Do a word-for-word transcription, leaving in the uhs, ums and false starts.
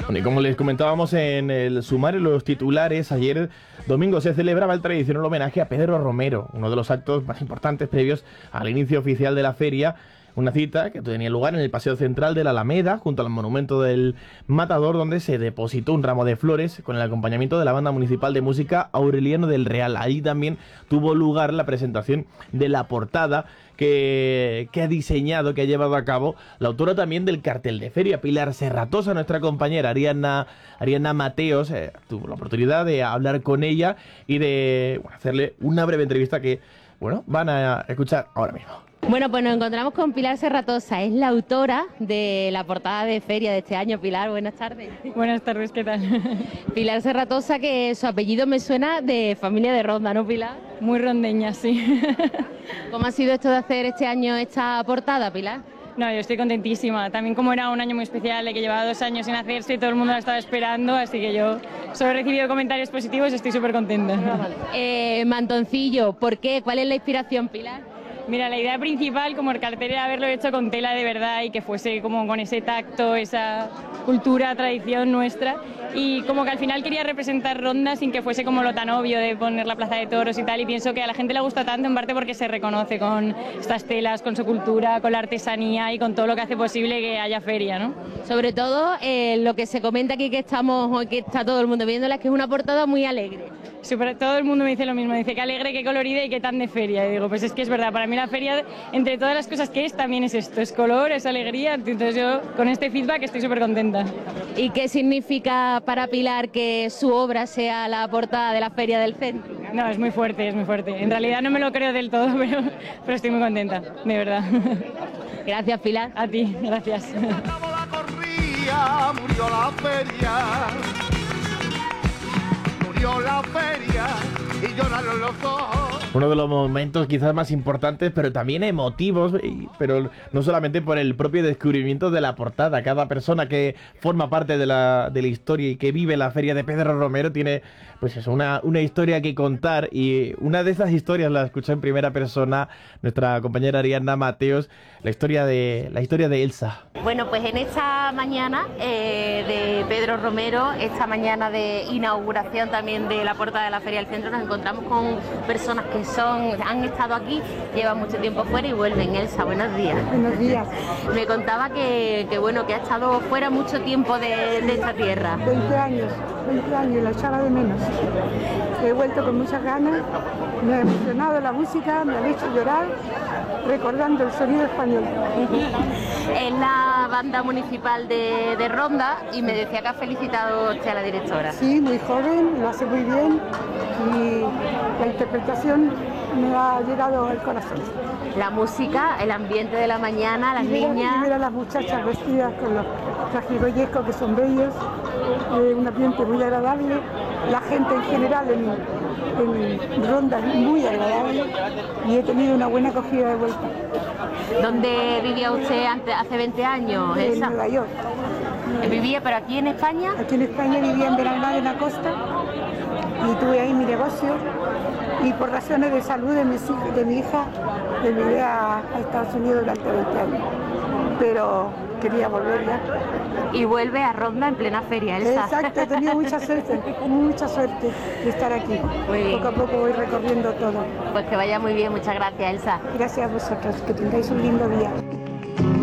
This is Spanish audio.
Bueno, y como les comentábamos en el sumario, los titulares, ayer domingo se celebraba el tradicional homenaje a Pedro Romero, uno de los actos más importantes previos al inicio oficial de la feria. Una cita que tenía lugar en el Paseo Central de la Alameda, junto al monumento del Matador, donde se depositó un ramo de flores con el acompañamiento de la Banda Municipal de Música Aureliano del Real. Ahí también tuvo lugar la presentación de la portada que, que ha diseñado, que ha llevado a cabo la autora también del cartel de feria, Pilar Serratosa. Nuestra compañera Ariana, Ariana Mateos eh, tuvo la oportunidad de hablar con ella y de bueno, hacerle una breve entrevista que bueno, van a escuchar ahora mismo. Bueno, pues nos encontramos con Pilar Serratosa, es la autora de la portada de feria de este año. Pilar, buenas tardes. Buenas tardes, ¿qué tal? Pilar Serratosa, que su apellido me suena de familia de Ronda, ¿no, Pilar? Muy rondeña, sí. ¿Cómo ha sido esto de hacer este año esta portada, Pilar? No, yo estoy contentísima. También como era un año muy especial, de que llevaba dos años sin hacerse y todo el mundo la estaba esperando, así que yo solo he recibido comentarios positivos y estoy súper contenta. Eh, Mantoncillo, ¿por qué? ¿Cuál es la inspiración, Pilar? Mira, la idea principal como el cartel era haberlo hecho con tela de verdad y que fuese como con ese tacto, esa cultura, tradición nuestra, y como que al final quería representar Ronda sin que fuese como lo tan obvio de poner la plaza de toros y tal, y pienso que a la gente le gusta tanto en parte porque se reconoce con estas telas, con su cultura, con la artesanía y con todo lo que hace posible que haya feria, ¿no? Sobre todo eh, lo que se comenta aquí que estamos hoy, que está todo el mundo viéndola, es que es una portada muy alegre. Super, todo el mundo me dice lo mismo, dice que alegre, que colorida y que tan de feria. Y digo, pues es que es verdad, para mí la feria, entre todas las cosas que es, también es esto, es color, es alegría. Entonces yo con este feedback estoy súper contenta. ¿Y qué significa para Pilar que su obra sea la portada de la Feria del Centro? No, es muy fuerte, es muy fuerte. En realidad no me lo creo del todo, pero, pero estoy muy contenta, de verdad. Gracias, Pilar. A ti, gracias. Murió la feria, murió la feria y lloraron los ojos. Uno de los momentos quizás más importantes, pero también emotivos, pero no solamente por el propio descubrimiento de la portada. Cada persona que forma parte de la, de la historia y que vive la feria de Pedro Romero tiene pues eso, una, una historia que contar, y una de esas historias la escuchó en primera persona nuestra compañera Ariana Mateos, la historia de, la historia de Elsa. Bueno, pues en esta mañana eh, de Pedro Romero, esta mañana de inauguración también de la portada de la Feria del Centro, nos encontramos con personas que son han estado aquí, llevan mucho tiempo fuera y vuelven. Elsa, buenos días. Buenos días. Me contaba que, que bueno, que ha estado fuera mucho tiempo de, de esta tierra. veinte años, veinte años, la echaba de menos. He vuelto con muchas ganas, me ha emocionado la música, me ha hecho llorar, recordando el sonido español. Es la banda municipal de, de Ronda y me decía que ha felicitado usted a la directora. Sí, muy joven, lo hace muy bien y la interpretación me ha llegado al corazón. La música, el ambiente de la mañana, las y ver, niñas... Y ver a las muchachas vestidas con los trajirollescos que son bellos, eh, un ambiente muy agradable, la gente en general en, en Ronda es muy agradable y he tenido una buena acogida de vuelta. ¿Dónde vivía usted antes, hace veinte años, En Elsa? Nueva York. ¿Vivía pero aquí en España? Aquí en España vivía en Benalmádena, en la costa, y tuve ahí mi negocio, y por razones de salud de, mis hijas, de mi hija me mudé a, a Estados Unidos durante veinte años, pero quería volver ya. Y vuelve a Ronda en plena feria, Elsa. Exacto, he tenido mucha suerte, mucha suerte de estar aquí. Muy bien. Poco a poco voy recorriendo todo. Pues que vaya muy bien, muchas gracias, Elsa. Gracias a vosotros, que tengáis un lindo día.